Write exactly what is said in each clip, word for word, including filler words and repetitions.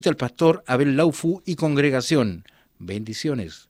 al pastor Abel Laufu y congregación. Bendiciones.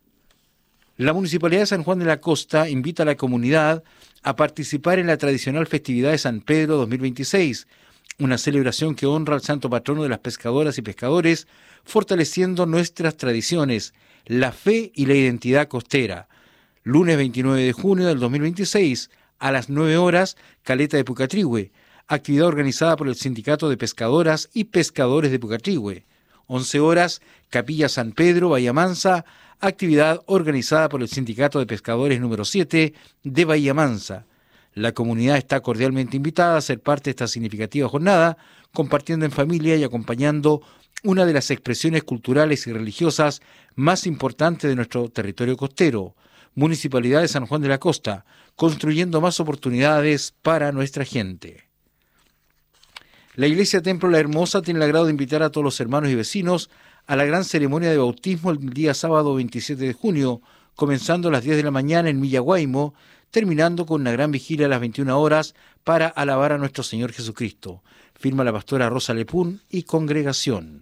La Municipalidad de San Juan de la Costa invita a la comunidad a participar en la tradicional festividad de San Pedro dos mil veintiséis, una celebración que honra al santo patrono de las pescadoras y pescadores, fortaleciendo nuestras tradiciones, la fe y la identidad costera. Lunes veintinueve de junio del dos mil veintiséis, a las nueve horas, Caleta de Pucatrihue, actividad organizada por el Sindicato de Pescadoras y Pescadores de Pucatrihue. once horas, Capilla San Pedro, Bahía Mansa, actividad organizada por el Sindicato de Pescadores número siete de Bahía Mansa. La comunidad está cordialmente invitada a ser parte de esta significativa jornada, compartiendo en familia y acompañando una de las expresiones culturales y religiosas más importantes de nuestro territorio costero, Municipalidad de San Juan de la Costa, construyendo más oportunidades para nuestra gente. La Iglesia Templo La Hermosa tiene el agrado de invitar a todos los hermanos y vecinos a la gran ceremonia de bautismo el día sábado veintisiete de junio, comenzando a las diez de la mañana en Villaguaymo, terminando con una gran vigilia a las veintiuna horas para alabar a nuestro Señor Jesucristo. Firma la pastora Rosa Lepún y congregación.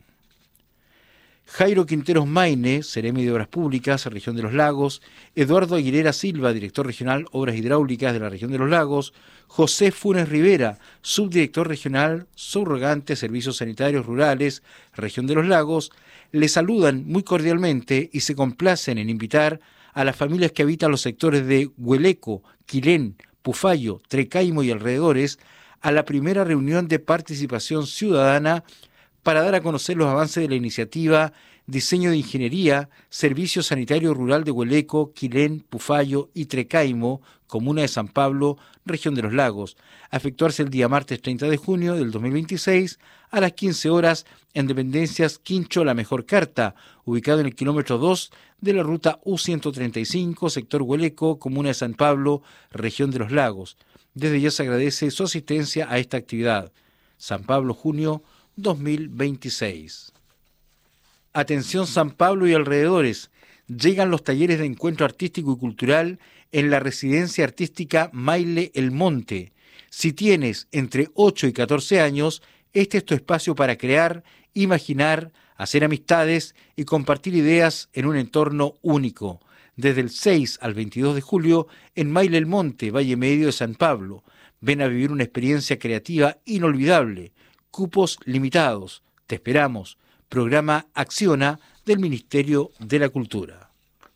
Jairo Quinteros Maine, Seremi de Obras Públicas, Región de los Lagos, Eduardo Aguilera Silva, Director Regional Obras Hidráulicas de la Región de los Lagos, José Funes Rivera, Subdirector Regional Subrogante Servicios Sanitarios Rurales, Región de los Lagos, le saludan muy cordialmente y se complacen en invitar a las familias que habitan los sectores de Hueleco, Quilén, Pufayo, Trecaimo y alrededores a la primera reunión de participación ciudadana para dar a conocer los avances de la iniciativa Diseño de Ingeniería, Servicio Sanitario Rural de Hueleco, Quilén, Pufayo y Trecaimo, Comuna de San Pablo, Región de los Lagos, a efectuarse el día martes treinta de junio del dos mil veintiséis a las quince horas en Dependencias Quincho La Mejor Carta, ubicado en el kilómetro dos de la ruta U ciento treinta y cinco, sector Hueleco, Comuna de San Pablo, Región de los Lagos. Desde ya se agradece su asistencia a esta actividad. San Pablo, junio dos mil veintiséis. Atención San Pablo y alrededores, llegan los talleres de encuentro artístico y cultural en la residencia artística Maile El Monte. Si tienes entre ocho y catorce años, este es tu espacio para crear, imaginar, hacer amistades y compartir ideas en un entorno único. Desde el seis al veintidós de julio en Maile El Monte, Valle Medio de San Pablo. Ven a vivir una experiencia creativa inolvidable. Cupos limitados. Te esperamos. Programa Acciona del Ministerio de la Cultura.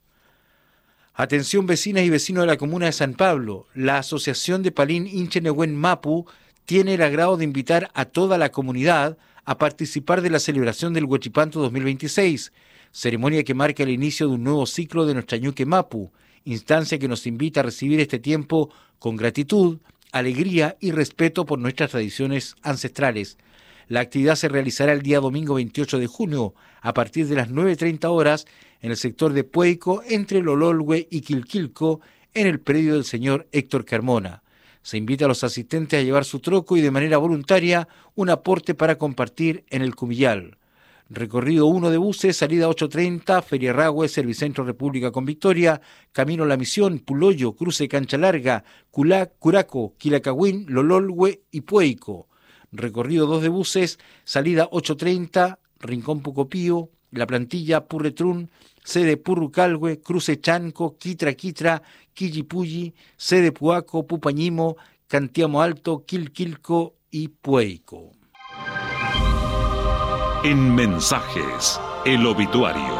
Atención vecinas y vecinos de la comuna de San Pablo. La Asociación de Palín Inche-Nehuen Mapu tiene el agrado de invitar a toda la comunidad a participar de la celebración del Huachipanto dos mil veintiséis, ceremonia que marca el inicio de un nuevo ciclo de nuestra Ñuque Mapu, instancia que nos invita a recibir este tiempo con gratitud, alegría y respeto por nuestras tradiciones ancestrales. La actividad se realizará el día domingo veintiocho de junio a partir de las nueve treinta horas en el sector de Pueico, entre Lololhue y Quilquilco, en el predio del señor Héctor Carmona. Se invita a los asistentes a llevar su troco y de manera voluntaria un aporte para compartir en el Cumillal. Recorrido uno de buses, salida ocho treinta, Feria Rahue, Servicentro República con Victoria, Camino La Misión, Puloyo, Cruce Cancha Larga, Culac, Curaco, Quilacahuín, Lololhue y Pueico. Recorrido dos de buses, salida ocho treinta, Rincón Pucopío, La Plantilla, Purretrún, sede Purrucalhue, Cruce Chanco, Quitra Quitra, Quillipulli, sede Puaco, Pupañimo, Cantiamo Alto, Quilquilco y Pueico. En Mensajes, el obituario.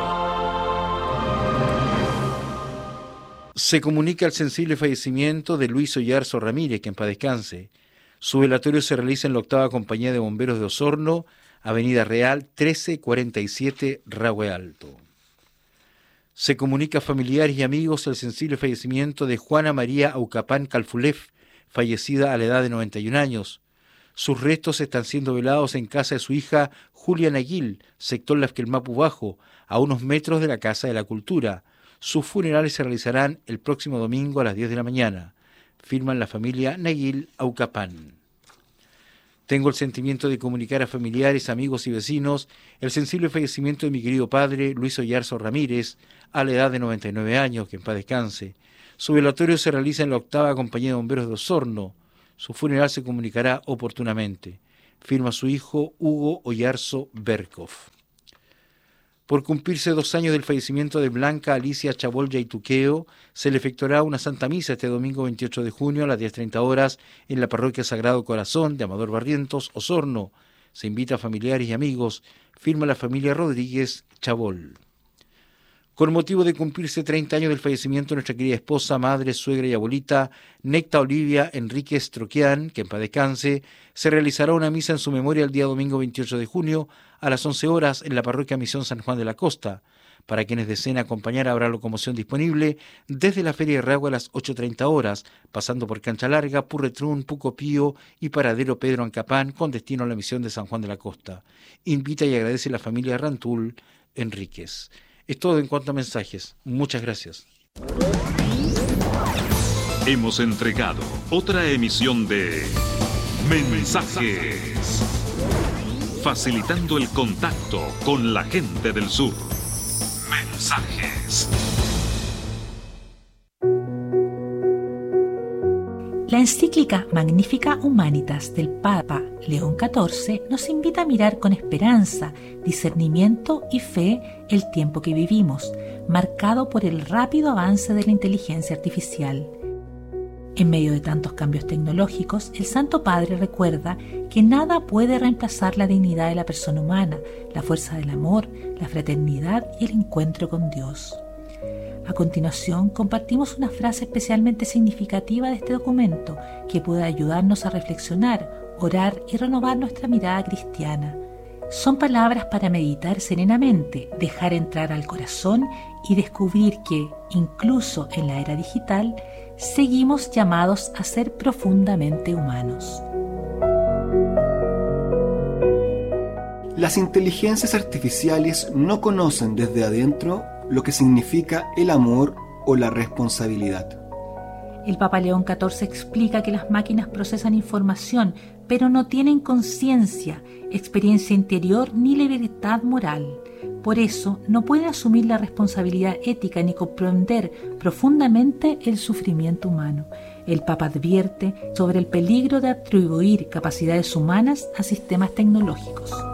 Se comunica el sensible fallecimiento de Luis Oyarzo Ramírez, que en paz descanse. Su velatorio se realiza en la octava Compañía de Bomberos de Osorno, Avenida Real trece cuarenta y siete, Rahue Alto. Se comunica a familiares y amigos el sensible fallecimiento de Juana María Aucapán Calfulef, fallecida a la edad de noventa y un años. Sus restos están siendo velados en casa de su hija Julia Naguil, sector Lasquelmapu Bajo, a unos metros de la Casa de la Cultura. Sus funerales se realizarán el próximo domingo a las diez de la mañana. Firman la familia Naguil Aucapán. Tengo el sentimiento de comunicar a familiares, amigos y vecinos el sensible fallecimiento de mi querido padre Luis Oyarzo Ramírez, a la edad de noventa y nueve años, que en paz descanse. Su velatorio se realiza en la octava Compañía de Bomberos de Osorno. Su funeral se comunicará oportunamente. firma su hijo Hugo Oyarzo Berkov. Por cumplirse dos años del fallecimiento de Blanca Alicia Chabol Yaituqueo, se le efectuará una Santa Misa este domingo veintiocho de junio a las diez treinta horas en la Parroquia Sagrado Corazón de Amador Barrientos, Osorno. Se invita a familiares y amigos, firma la familia Rodríguez Chabol. Con motivo de cumplirse treinta años del fallecimiento de nuestra querida esposa, madre, suegra y abuelita, Necta Olivia Enríquez Troquián, que en paz descanse, se realizará una misa en su memoria el día domingo veintiocho de junio a las once horas en la Parroquia Misión San Juan de la Costa. Para quienes deseen acompañar habrá locomoción disponible desde la Feria de Ragua a las ocho treinta horas, pasando por Cancha Larga, Purretrún, Pucopío y Paradero Pedro Ancapán con destino a la Misión de San Juan de la Costa. Invita y agradece a la familia Rantul Enríquez. Es todo en cuanto a mensajes. Muchas gracias. Hemos entregado otra emisión de Mensajes, facilitando el contacto con la gente del sur. Mensajes. La encíclica Magnificat Humanitas del Papa León catorce nos invita a mirar con esperanza, discernimiento y fe el tiempo que vivimos, marcado por el rápido avance de la inteligencia artificial. En medio de tantos cambios tecnológicos, el Santo Padre recuerda que nada puede reemplazar la dignidad de la persona humana, la fuerza del amor, la fraternidad y el encuentro con Dios. A continuación, compartimos una frase especialmente significativa de este documento que puede ayudarnos a reflexionar, orar y renovar nuestra mirada cristiana. Son palabras para meditar serenamente, dejar entrar al corazón y descubrir que, incluso en la era digital, seguimos llamados a ser profundamente humanos. Las inteligencias artificiales no conocen desde adentro lo que significa el amor o la responsabilidad. El Papa León catorce explica que las máquinas procesan información, pero no tienen conciencia, experiencia interior ni libertad moral. Por eso, no pueden asumir la responsabilidad ética ni comprender profundamente el sufrimiento humano. El Papa advierte sobre el peligro de atribuir capacidades humanas a sistemas tecnológicos.